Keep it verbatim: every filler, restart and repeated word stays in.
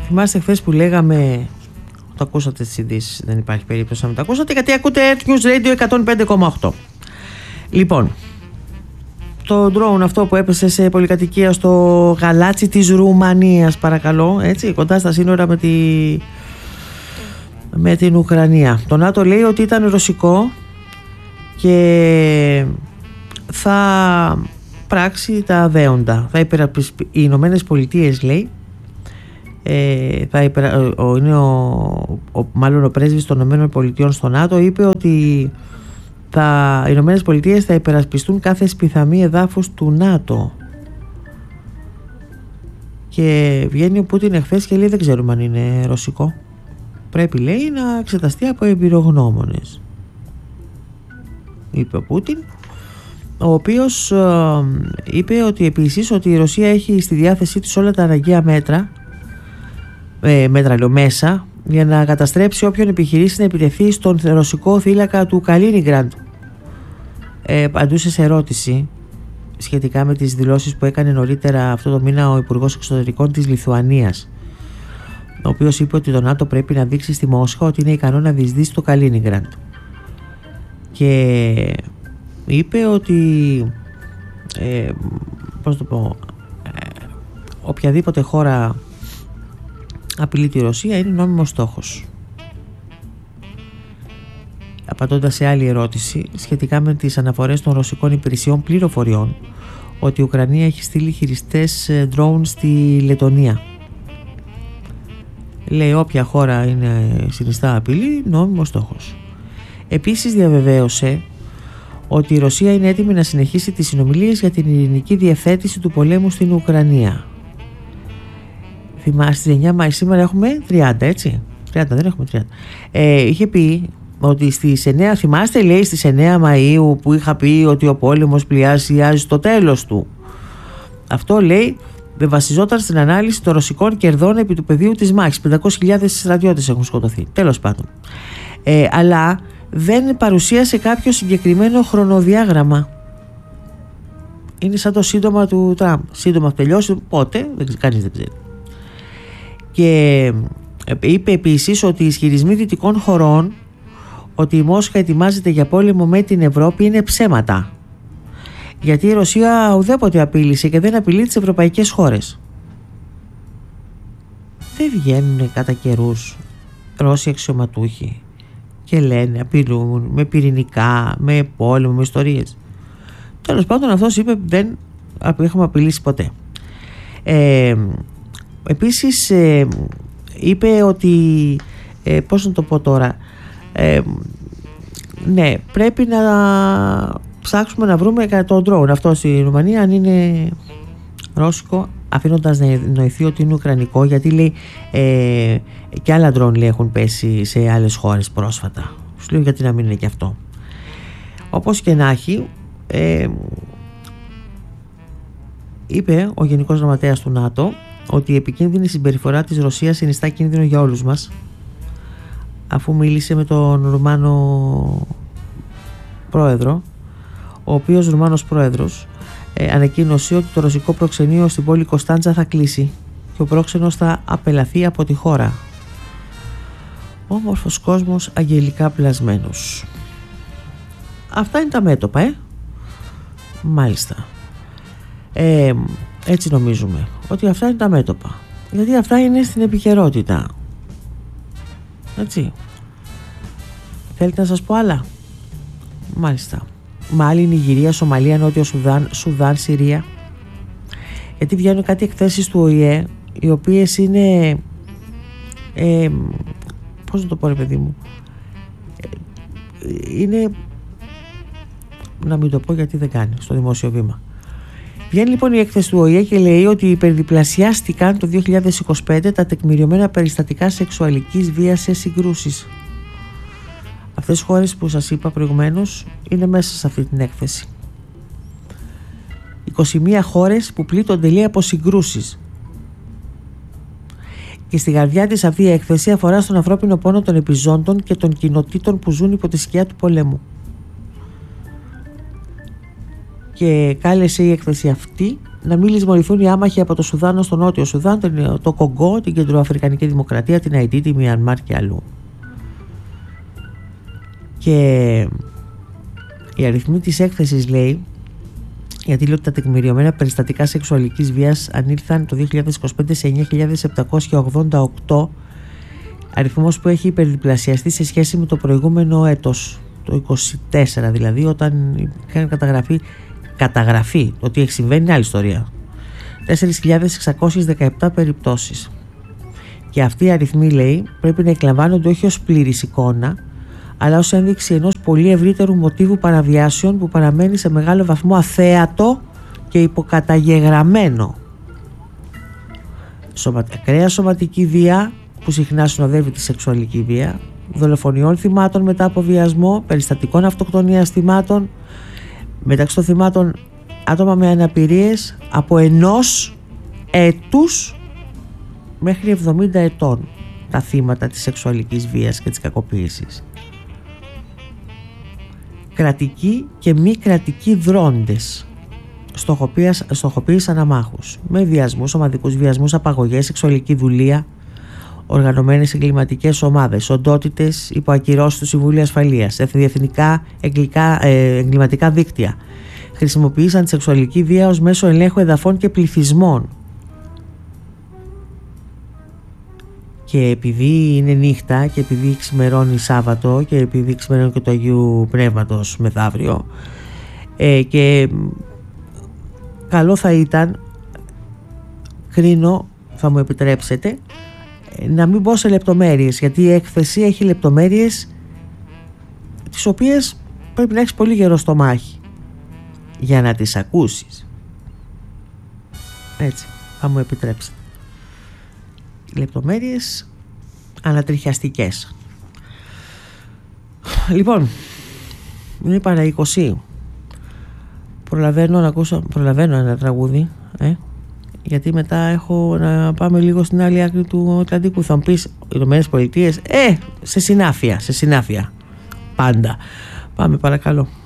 θυμάστε χθες που λέγαμε, το ακούσατε τις ειδήσεις, δεν υπάρχει περίπτωση να μην το ακούσατε, γιατί ακούτε Earth News Radio εκατόν πέντε κόμμα οκτώ. Λοιπόν, το drone αυτό που έπεσε σε πολυκατοικία στο Γαλάτσι της Ρουμανίας, παρακαλώ, έτσι, κοντά στα σύνορα με, τη... με την Ουκρανία. Το ΝΑΤΟ λέει ότι ήταν ρωσικό και θα πράξει τα δέοντα. Θα υπερασπιστεί, οι Ηνωμένες Πολιτείες, λέει, ε, θα υπερα... ο, είναι ο, ο, μάλλον ο πρέσβης των Ηνωμένων Πολιτείων στο ΝΑΤΟ είπε ότι τα Ηνωμένες Πολιτείες θα υπερασπιστούν κάθε σπιθαμή εδάφους του ΝΑΤΟ. Και βγαίνει ο Πούτιν εχθές και λέει δεν ξέρουμε αν είναι ρωσικό. Πρέπει, λέει, να εξεταστεί από εμπειρογνώμονες, είπε ο Πούτιν, ο οποίος ε, είπε ότι επίσης ότι η Ρωσία έχει στη διάθεσή της όλα τα αναγκαία μέτρα, ε, μέτρα λέω, μέσα, για να καταστρέψει όποιον επιχειρήσει να επιτεθεί στον ρωσικό θύλακα του Καλίνιγκραντ. Ε, απαντούσε σε ερώτηση σχετικά με τις δηλώσεις που έκανε νωρίτερα αυτό το μήνα ο Υπουργός Εξωτερικών της Λιθουανίας, ο οποίος είπε ότι το ΝΑΤΟ πρέπει να δείξει στη Μόσχα ότι είναι ικανό να διεισδύσει στο Καλίνιγκραντ. Και είπε ότι ε, πώς το πω, ε, οποιαδήποτε χώρα απειλεί τη Ρωσία είναι νόμιμος στόχος. Απαντώντας σε άλλη ερώτηση σχετικά με τις αναφορές των ρωσικών υπηρεσιών πληροφοριών ότι η Ουκρανία έχει στείλει χειριστές drone στη Λετονία, λέει όποια χώρα είναι συνιστά απειλή, νόμιμος στόχος. Επίσης διαβεβαίωσε ότι η Ρωσία είναι έτοιμη να συνεχίσει τις συνομιλίες για την ειρηνική διευθέτηση του πολέμου στην Ουκρανία. Θυμάστε, στις εννιά Μαΐου, σήμερα έχουμε τριάντα, έτσι, τριάντα, δεν έχουμε τριάντα. Ε, είχε πει ότι στις εννέα, θυμάστε, λέει, στις εννέα Μαΐου που είχα πει ότι ο πόλεμος πλησιάζει στο τέλος του. Αυτό, λέει, δεν βασιζόταν στην ανάλυση των ρωσικών κερδών επί του πεδίου της μάχης. πεντακόσιες χιλιάδες στρατιώτες έχουν σκοτωθεί, τέλος πάντων. Ε, αλλά δεν παρουσίασε κάποιο συγκεκριμένο χρονοδιάγραμμα. Είναι σαν το σύντομα του Τραμπ. Σύντομα θα τελειώσει, πότε, δεν, κανείς δεν ξέρει. Και είπε επίσης ότι οι ισχυρισμοί δυτικών χωρών ότι η Μόσχα ετοιμάζεται για πόλεμο με την Ευρώπη είναι ψέματα. Γιατί η Ρωσία ουδέποτε απείλησε και δεν απειλεί τις ευρωπαϊκές χώρες. Δεν βγαίνουν κατά καιρούς Ρώσοι αξιωματούχοι και λένε απειλούν με πυρηνικά, με πόλεμο, με ιστορίες. Τέλος πάντων, αυτός είπε δεν έχουμε απειλήσει ποτέ. Ε, επίσης ε, είπε ότι ε, πώς να το πω τώρα, ε, ναι, πρέπει να ψάξουμε να βρούμε το drone αυτό στη Ρουμανία αν είναι ρώσικο, αφήνοντας να εννοηθεί ότι είναι ουκρανικό, γιατί λέει ε, και άλλα drone, λέει, έχουν πέσει σε άλλες χώρες πρόσφατα. Σου λέω γιατί να μην είναι και αυτό. Όπως και να έχει, ε, είπε ο Γενικός Γραμματέας του ΝΑΤΟ ότι η επικίνδυνη συμπεριφορά της Ρωσίας συνιστά κίνδυνο για όλους μας, αφού μίλησε με τον Ρουμάνο πρόεδρο, ο οποίος Ρουμάνος πρόεδρος ε, ανακοίνωσε ότι το ρωσικό προξενείο στην πόλη Κωνσταντζα θα κλείσει και ο πρόξενος θα απελαθεί από τη χώρα. Όμορφος κόσμος, αγγελικά πλασμένος. Αυτά είναι τα μέτωπα, ε. Μάλιστα. Ε, έτσι νομίζουμε ότι αυτά είναι τα μέτωπα, γιατί αυτά είναι στην επικαιρότητα. Έτσι. Θέλετε να σας πω άλλα? Μάλιστα. Μάλι, Νιγηρία, Σομαλία, Νότιο Σουδάν, Σουδάν, Συρία. Γιατί βγαίνουν κάτι εκθέσεις του Ο Η Ε, οι οποίες είναι ε, πώς να το πω, ρε παιδί μου, ε, είναι, να μην το πω γιατί δεν κάνει στο δημόσιο βήμα. Βγαίνει λοιπόν η έκθεση του Ο Η Ε και λέει ότι υπερδιπλασιάστηκαν το δύο χιλιάδες είκοσι πέντε τα τεκμηριωμένα περιστατικά σεξουαλικής βίας σε συγκρούσεις. Αυτές οι χώρες που σας είπα προηγουμένως είναι μέσα σε αυτή την έκθεση. είκοσι μία χώρες που πλήττονται, λέει, από συγκρούσεις. Και στη καρδιά της αυτή η έκθεση αφορά στον ανθρώπινο πόνο των επιζώντων και των κοινοτήτων που ζουν υπό τη σκιά του πολέμου. Και κάλεσε η έκθεση αυτή να μην λησμονηθούν οι άμαχοι από το Σουδάν στο Νότιο Σουδάν, το Κογκό, την Κεντροαφρικανική Δημοκρατία, την Αϊτή, τη Μιανμάρ και αλλού. Και οι αριθμοί της έκθεσης λέει, γιατί λέει ότι τα τεκμηριωμένα περιστατικά σεξουαλικής βίας ανήλθαν το δύο χιλιάδες είκοσι πέντε σε εννιά χιλιάδες επτακόσια ογδόντα οκτώ, αριθμός που έχει υπερδιπλασιαστεί σε σχέση με το προηγούμενο έτος, το είκοσι τέσσερα δηλαδή, όταν είχαν καταγραφεί, καταγραφεί το τι έχει συμβαίνει, είναι άλλη ιστορία, τέσσερις χιλιάδες εξακόσιες δεκαεπτά περιπτώσεις. Και αυτοί οι αριθμοί, λέει, πρέπει να εκλαμβάνονται όχι ως πλήρης εικόνα, αλλά ως ένδειξη ενός πολύ ευρύτερου μοτίβου παραβιάσεων που παραμένει σε μεγάλο βαθμό αθέατο και υποκαταγεγραμμένο. Σωμα... Ακραία σωματική βία που συχνά συνοδεύει τη σεξουαλική βία, δολοφονιών θυμάτων μετά από βιασμό, περιστατικών αυτοκτονίας θυμάτων, μεταξύ των θυμάτων άτομα με αναπηρίες από ενός έτους μέχρι εβδομήντα ετών, τα θύματα της σεξουαλικής βίας και της κακοποίησης. Κρατικοί και μη κρατικοί δρόντες στοχοποίησαν αμάχους με βιασμούς, ομαδικούς βιασμούς, απαγωγές, σεξουαλική δουλεία, οργανωμένες εγκληματικές ομάδες, οντότητες υπό ακυρώσεις του Συμβουλίου Ασφαλείας, διεθνικά εγκληματικά δίκτυα. Χρησιμοποίησαν τη σεξουαλική βία ως μέσο ελέγχου εδαφών και πληθυσμών. Και επειδή είναι νύχτα και επειδή ξημερώνει Σάββατο και επειδή ξημερώνει και το Αγίου Πνεύματος μεθαύριο, ε, και καλό θα ήταν, κρίνω, θα μου επιτρέψετε, να μην μπω σε λεπτομέρειες, γιατί η έκθεση έχει λεπτομέρειες τις οποίες πρέπει να έχεις πολύ γερό στομάχι για να τις ακούσεις. Έτσι, θα μου επιτρέψετε. Λεπτομέρειες ανατριχιαστικές. Λοιπόν, είναι παρά είκοσι. Προλαβαίνω να ακούσω, προλαβαίνω ένα τραγούδι, ε? γιατί μετά έχω να πάμε λίγο στην άλλη άκρη του Ατλαντικού. Θα μου πεις, οι Ηνωμένες Πολιτείες, ε, σε συνάφεια, σε συνάφεια πάντα. Πάμε παρακαλώ.